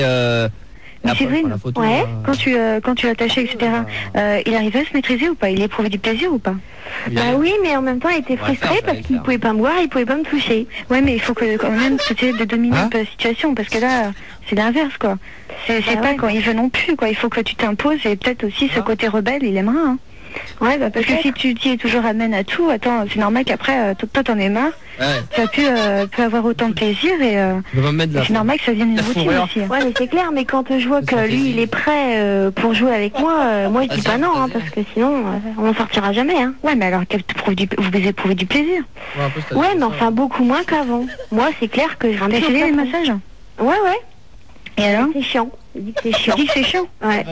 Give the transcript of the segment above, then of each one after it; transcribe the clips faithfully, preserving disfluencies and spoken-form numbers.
Euh, Mais après, Séverine, la photo, ouais. euh, quand tu euh, quand tu l'attachais, et cetera, euh, il arrivait à se maîtriser ou pas? Il éprouvait du plaisir ou pas? Bah oui, mais en même temps, il était On va le frustré faire, parce je vais qu'il le pouvait pas me voir, il pouvait pas me toucher. Ouais, mais il faut que quand même que tu aies de dominer Hein un peu la situation, parce que là, c'est l'inverse, quoi. C'est c'est Bah pas ouais. quand il veut non plus, quoi. Il faut que tu t'imposes et peut-être aussi ce côté rebelle, il aimera, hein. Ouais, bah Parce que peut-être. si tu t'y es toujours amène à tout, attends, c'est normal qu'après, euh, toi toi, t'en aies marre, Ouais, tu as pu, euh, pu avoir autant de plaisir et euh, je vais pas me mettre et là. c'est normal que ça devienne une La routine fourrure. aussi, hein. Ouais, mais c'est clair, mais quand je vois C'est que fantaisie. lui, il est prêt euh, pour jouer avec moi, euh, moi je dis Vas-y, pas non, hein, vas-y. parce que sinon, euh, on n'en sortira jamais. Hein. Ouais, mais alors qu'elle te prouve du, vous éprouvez du plaisir. Ouais, un peu, c'est- Ouais, mais enfin beaucoup moins qu'avant. Moi, c'est clair que je T'as ramène essayé les massages? Ouais, ouais. Et alors? C'est chiant. Je dis que c'est Tu chiant. dis que c'est chiant? Ouais.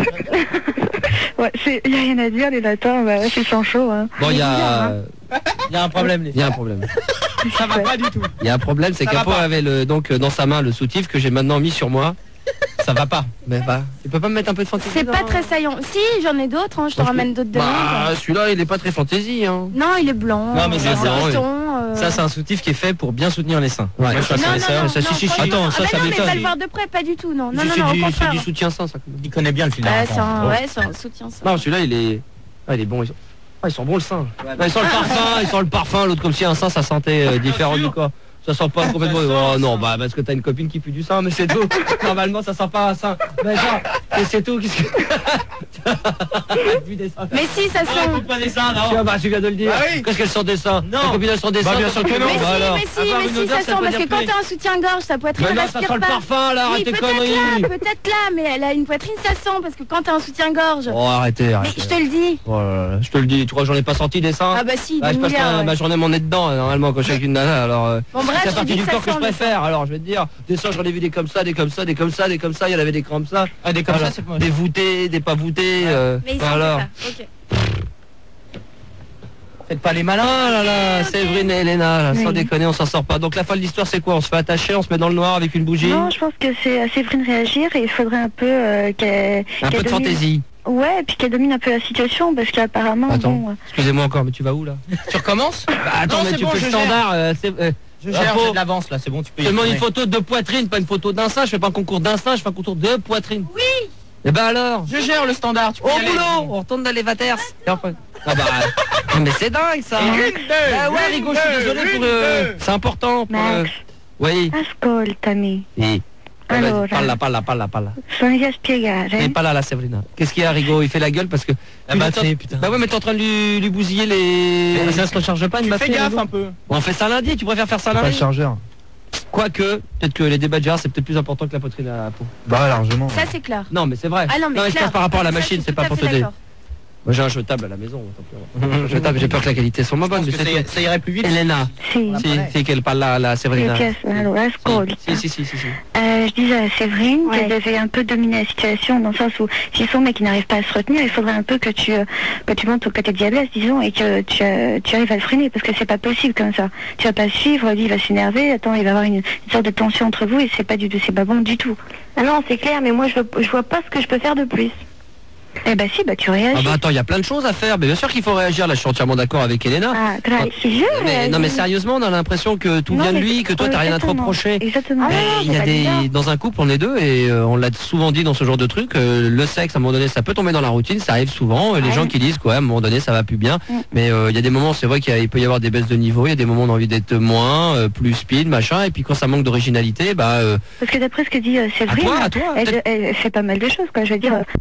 Ouais, il n'y a rien à dire, les latins, bah, ouais, c'est sans chaud, hein. Bon, il y bizarre, a, Il y a un problème, les il y a un problème. Ça va pas du tout. Il y a un problème, c'est Ça va qu'Apo pas. avait le, donc euh, dans sa main le soutif que j'ai maintenant mis sur moi. Ça va pas. Mais bah, tu peux pas me mettre un peu de fantaisie? C'est pas dedans, très hein saillant. Si, j'en ai d'autres, hein, je te Parce que- ramène d'autres Bah, demandes. celui-là, il est pas très fantaisie, hein. Non, il est blanc. Non, mais ça, euh, c'est en un- coton, euh. Ça, c'est un soutif qui est fait pour bien soutenir les seins. Ouais. Moi, je suis Non, non, connaisseur. non, ça, si, non, si, si. Attends, Ah ça, bah ça non, mais m'étonne. va le voir de près, pas du tout, non. Non, Si, non, c'est non, au du, c'est contraire. du soutien sein, ça. Il connaît bien le fil. Ouais, c'est un, ouais, c'est un soutien ça. Non, celui-là, il est, ah, il est bon. Ils sont, ah, ils sont bons le sein. Ah, ils sentent le parfum, ils sentent le parfum. L'autre comme si un sein, ça sentait euh, différent du corps. Ça sent pas complètement. Oh non, bah parce que t'as une copine qui pue du sein, mais c'est tout. Normalement, ça sent pas un sein. Mais genre, et c'est tout. Qu'est-ce que Pue des seins. Mais si, ça sent. pas des seins, Ah, bah, tu viens de le dire. Bah oui. Qu'est-ce qu'elle sent des seins? Non. Ta copine elle sent des Bah, seins. bien sûr que non. Mais Bah, si, alors. mais si, Avoir mais une si, odeur, ça ça sent, veut parce dire que quand plus. t'as un soutien-gorge, ta poitrine Mais non, elle ça respire sent le pas. parfum là, Oui, arrête tes peut-être conneries. là, peut-être là, mais elle a une poitrine, ça sent, parce que quand t'as un soutien-gorge. Oh, arrêtez, Mais arrêtez. je te le dis. Oh là là, je te le dis, tu crois que j'en ai pas senti des seins? Ah bah si, Ah, des je passe milliards, ma, ouais. ma journée mon nez dedans, euh, normalement, quand je suis avec une nana, alors euh, Bon, bref, c'est je te partie dis du que corps ça que je sent, le préfère, alors je vais te dire, des seins j'en ai vu des comme ça, des comme ça, des comme ça, des comme ça, il y en avait des comme ça, Ah, des comme Voilà. ça, c'est pas des voûtés, des pas voûtés, euh, Mais ils sont alors. ça, ok. Faites pas les malins. Ah là là, Séverine et Elena, là, sans Oui. déconner, on s'en sort pas. Donc la fin de l'histoire c'est quoi? On se fait attacher, on se met dans le noir avec une bougie, Non, je pense que c'est à Séverine réagir et il faudrait un peu euh, qu'elle un peu qu'elle de domine- fantaisie. Ouais, et puis qu'elle domine un peu la situation parce qu'apparemment, Attends, bon, euh, excusez-moi encore, mais tu vas où là? Tu recommences? Bah attends, Non, mais c'est tu bon, fais je le gère. standard, euh, c'est... euh, Je gère, Apo, j'ai de l'avance là, c'est bon, tu peux y je demande une retourner. photo de poitrine, pas une photo d'un sein, je fais pas un concours d'un sein, je fais un concours de poitrine. Oui. Et ben alors? Je gère le standard, tu peux Au y aller. boulot, on retourne dans les vaters. Et après- Ah bah, non, mais c'est dingue ça. Une, hein. deux, Ah ouais, une, Rigo, je suis deux, désolé une, pour. euh, deux. C'est important pour. euh, Max, Oui. ascoltami. Et. Ah, vas-y, Allora. Parle là, parle là, parle là, parle là. Sono a spiegare. Et pas là, la Séverina. Qu'est-ce qu'il y a, Rigo? Il fait la gueule parce que. La Tu batterie, l'entends- putain. Bah ouais, mais t'es en train de lui, lui bousiller les. Mais Ça se recharge pas une Fais batterie? gaffe Rigo un peu. On fait ça lundi, tu préfères faire ça Pas de lundi? chargeur. Quoique, peut-être que les débats de gérard, c'est peut-être plus important que la poitrine à la peau. Bah largement. Ça, c'est clair. Non, mais c'est vrai. Ah non, mais je clair. passe par rapport à la Ça, machine, je suis c'est tout pas à pour fait te dire. d'accord. Moi j'ai un jetable à la maison, tant pis. Un jetable, j'ai peur que la qualité soit moins bonne, mais Parce que c'est ça, tout. ça irait plus vite. Elena, Sì, si, si qu'elle parle là, la sì, Séverina. yes, allora, ascolta. Si, si, si, si, si. Euh, je disais à Séverine Ouais. qu'elle devait un peu dominer la situation dans le sens où si son mec il n'arrive pas à se retenir, il faudrait un peu que tu euh, que tu montes au côté de diablesse, disons, et que tu, euh, tu arrives à le freiner parce que c'est pas possible comme ça. Tu vas pas suivre, lui il va s'énerver, attends, il va y avoir une, une sorte de tension entre vous et c'est pas du tout, c'est pas bon du tout. Ah non, c'est clair, mais moi je, veux- je vois pas ce que je peux faire de plus. Eh ben si, bah tu Ah réagis. bah attends, il y a plein de choses à faire, mais bien sûr qu'il faut réagir, là je suis entièrement d'accord avec Elena. Ah, grave. Si je Mais, réagis. non mais sérieusement, on a l'impression que tout Non, vient de mais- lui, que toi ouais, t'as rien à te exactement. reprocher. Exactement. Mais Ah, il y c'est a pas des bizarre. dans un couple on est deux et euh, on l'a souvent dit dans ce genre de truc, euh, le sexe à un moment donné ça peut tomber dans la routine, ça arrive souvent, euh, les Ouais. gens qui disent quoi à un moment donné ça va plus bien, Mm. mais euh, il y a des moments c'est vrai qu'il y a- il peut y avoir des baisses de niveau, il y a des moments on a envie d'être moins, euh, plus speed, machin, et puis quand ça manque d'originalité, bah euh, Parce que d'après ce que dit euh, à Séverine, toi, à toi, elle, peut-être- elle fait pas mal de choses, quoi. Je veux dire,